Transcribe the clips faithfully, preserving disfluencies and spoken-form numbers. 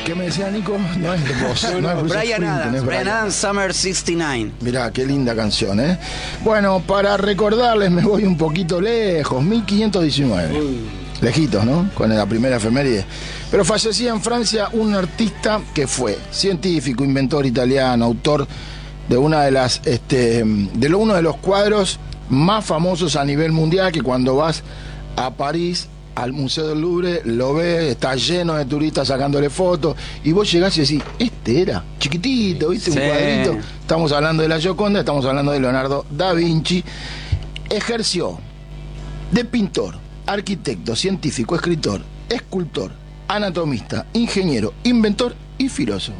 ¿Qué me decía Nico? No es de vos, no, no, no, es Bryan Adams, es Bryan Adams, Summer sesenta y nueve. Mirá, qué linda canción, ¿eh? Bueno, para recordarles me voy un poquito lejos, mil quinientos diecinueve. Uy. Lejitos, ¿no? Con la primera efeméride. Pero fallecía en Francia un artista que fue científico, inventor italiano, autor de una de las, este, de lo, uno de los cuadros más famosos a nivel mundial, que cuando vas a París, al Museo del Louvre, lo ves, está lleno de turistas sacándole fotos, y vos llegás y decís, este era, chiquitito, ¿viste? Sí. Un cuadrito. Estamos hablando de la Gioconda, estamos hablando de Leonardo da Vinci. Ejerció de pintor, arquitecto, científico, escritor, escultor, anatomista, ingeniero, inventor y filósofo.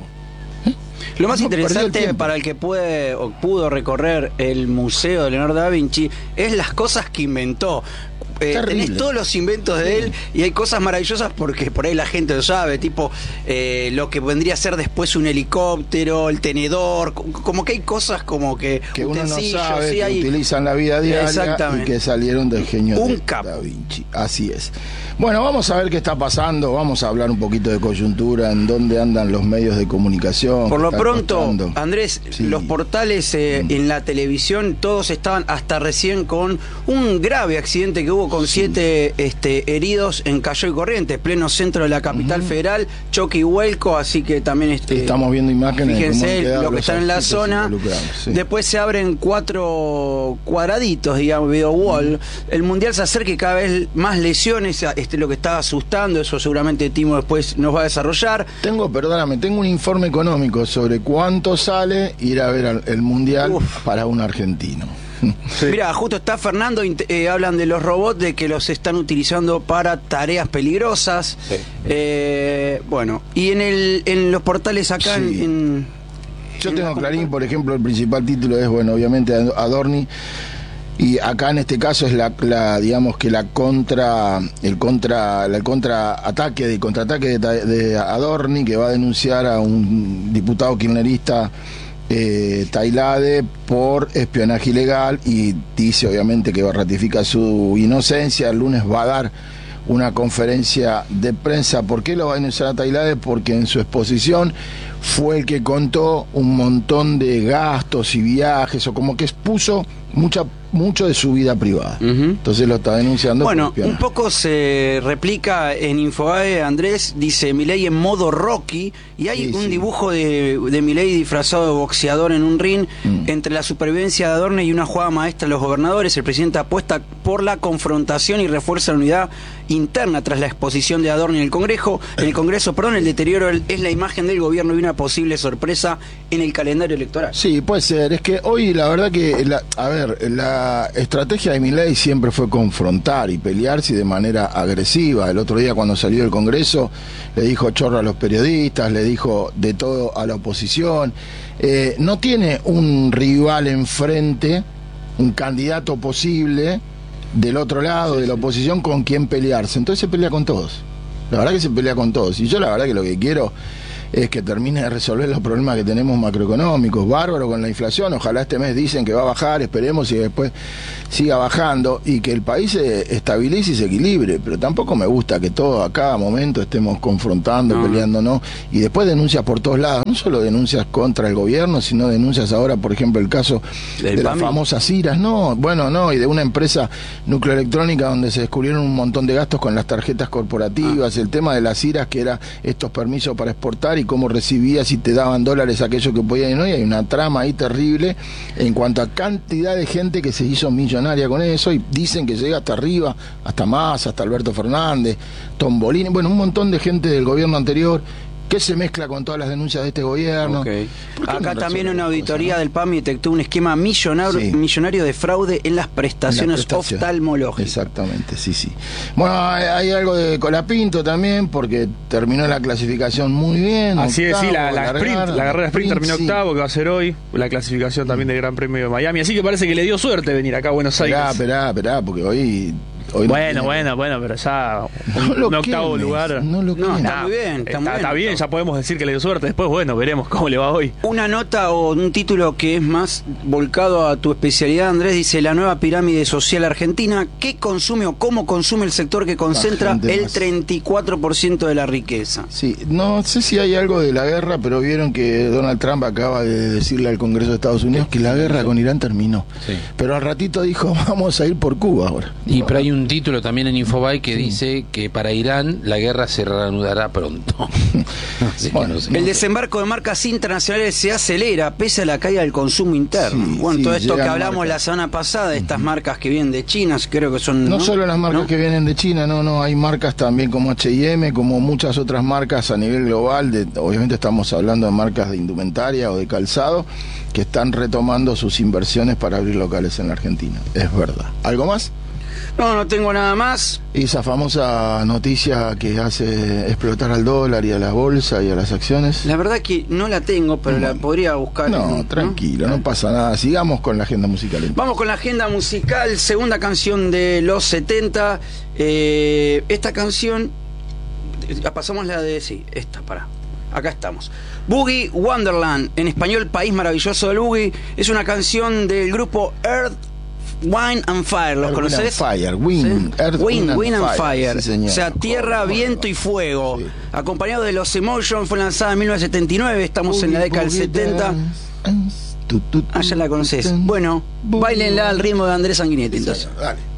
Lo más no interesante para el que puede o pudo recorrer el museo de Leonardo da Vinci es las cosas que inventó. Eh, tenés todos los inventos de él y hay cosas maravillosas porque por ahí la gente lo sabe, tipo eh, lo que vendría a ser después un helicóptero, el tenedor, como que hay cosas como que que uno no sabe, sí, que hay... utilizan la vida diaria y que salieron del genio un de capo. Da Vinci. Así es. Bueno, vamos a ver qué está pasando, vamos a hablar un poquito de coyuntura, en dónde andan los medios de comunicación. Por lo pronto, costando. Andrés, sí. Los portales eh, mm. en la televisión, todos estaban hasta recién con un grave accidente que hubo con sí. siete este, heridos en Cayo y Corrientes, pleno centro de la capital uh-huh. federal, choque y vuelco, así que también este, estamos viendo imágenes. Fíjense de cómo lo que están en la zona. Sí. Después se abren cuatro cuadraditos, digamos, video wall. Uh-huh. El mundial se acerca y cada vez más lesiones, este, lo que está asustando, eso seguramente Timo después nos va a desarrollar. Tengo, perdóname, tengo un informe económico sobre cuánto sale ir a ver el mundial Uf. para un argentino. Sí. Mira, justo está Fernando, eh, hablan de los robots, de que los están utilizando para tareas peligrosas. Sí. Eh, bueno, y en el en los portales acá sí. en, en Yo en tengo Clarín, por ejemplo, el principal título es, bueno, obviamente Adorni, y acá en este caso es la, la digamos que la contra el contra el contraataque de contraataque de, de Adorni, que va a denunciar a un diputado kirchnerista Eh, Tailade por espionaje ilegal, y dice obviamente que ratifica su inocencia. El lunes va a dar una conferencia de prensa. ¿Por qué lo va a denunciar a Tailade? Porque en su exposición fue el que contó un montón de gastos y viajes, o como que expuso mucha mucho de su vida privada. Uh-huh. Entonces lo está denunciando. Bueno, un poco se replica en Infobae, Andrés, dice Milei en modo Rocky, y hay sí, un sí. dibujo de, de Milei disfrazado de boxeador en un ring, mm. entre la supervivencia de Adorni y una jugada maestra de los gobernadores. El presidente apuesta por la confrontación y refuerza la unidad interna tras la exposición de Adorni en el Congreso. En el Congreso, perdón, el deterioro es la imagen del gobierno y una posible sorpresa en el calendario electoral. Sí, puede ser. Es que hoy la verdad que, la, a ver, la La estrategia de Milei siempre fue confrontar y pelearse de manera agresiva. El otro día, cuando salió del Congreso, le dijo chorro a los periodistas, le dijo de todo a la oposición. Eh, no tiene un rival enfrente, un candidato posible del otro lado, sí, de la oposición, con quien pelearse. Entonces se pelea con todos. La verdad que se pelea con todos. Y yo la verdad que lo que quiero es que termine de resolver los problemas que tenemos macroeconómicos. Bárbaro con la inflación, ojalá este mes dicen que va a bajar, esperemos y después siga bajando, y que el país se estabilice y se equilibre. Pero tampoco me gusta que todos a cada momento estemos confrontando, no. peleándonos, y después denuncias por todos lados, no solo denuncias contra el gobierno, sino denuncias ahora, por ejemplo, el caso de las famosas iras, no, bueno, no, y de una empresa nucleoelectrónica donde se descubrieron un montón de gastos con las tarjetas corporativas, ah. el tema de las iras, que era estos permisos para exportar, y cómo recibías y te daban dólares aquello que podían, y no, y hay una trama ahí terrible en cuanto a cantidad de gente que se hizo millonaria con eso, y dicen que llega hasta arriba, hasta más, hasta Alberto Fernández, Tombolini, bueno, un montón de gente del gobierno anterior que se mezcla con todas las denuncias de este gobierno. Okay. Acá no también una auditoría cosa, ¿no? del P A M I detectó un esquema millonario, sí. millonario de fraude en las prestaciones la prestación. oftalmológicas. Exactamente, sí, sí. Bueno, hay, hay algo de Colapinto también, porque terminó la clasificación muy bien. Así octavo, es, sí, la, la, sprint, la carrera sprint, sprint terminó sí. octavo, que va a ser hoy, la clasificación también del Gran Premio de Miami. Así que parece que le dio suerte venir acá a Buenos Aires. Esperá, esperá, esperá, porque hoy Hoy no Bueno, tiene- bueno, bueno, pero ya No un, lo un octavo quemes, lugar. no lo No, quemes. está muy bien, está está, muy bien. está bien, ya podemos decir que le dio suerte. Después, bueno, veremos cómo le va hoy. Una nota o un título que es más volcado a tu especialidad, Andrés, dice la nueva pirámide social argentina. ¿Qué consume o cómo consume el sector que concentra gente el más. treinta y cuatro por ciento de la riqueza? Sí, no sé si hay algo de la guerra, pero vieron que Donald Trump acaba de decirle al Congreso de Estados Unidos que la guerra con Irán terminó. Sí. Pero al ratito dijo, vamos a ir por Cuba ahora. Y pero hay un título también en Infobae que dice que para Irán la guerra se reanudará pronto. Así que Bueno, no sé. El desembarco de marcas internacionales se acelera pese a la caída del consumo interno. Sí, bueno, sí, todo esto que llegan hablamos marcas. la semana pasada, de estas marcas que vienen de China, creo que son... No solo las marcas ¿No? que vienen de China, no, no, hay marcas también como H y M, como muchas otras marcas a nivel global, de, obviamente estamos hablando de marcas de indumentaria o de calzado, que están retomando sus inversiones para abrir locales en la Argentina, es verdad. ¿Algo más? No, no tengo nada más. Y esa famosa noticia que hace explotar al dólar y a la bolsa y a las acciones. La verdad que no la tengo, pero la podría buscar. No, tranquilo, no pasa nada, sigamos con la agenda musical. Vamos con la agenda musical, segunda canción de los setenta. Eh, esta canción, pasamos la de, sí, esta, pará. Acá estamos. Boogie Wonderland, en español País Maravilloso del Boogie, es una canción del grupo Earth, Wine and Fire. ¿Los Earth, Wind conoces? and Fire, Wind, ¿Sí? Earth, Wind, Wind and Wind and Fire, Fire. sí, señor. O sea, tierra, ¿Cómo viento no? y fuego. Sí. Acompañado de los Emotion, fue lanzada en mil novecientos setenta y nueve, estamos en la década del setenta. Ah, Ah, ya la conoces. Bueno, bailenla al ritmo de Andrés Sanguinetti, entonces. Dale.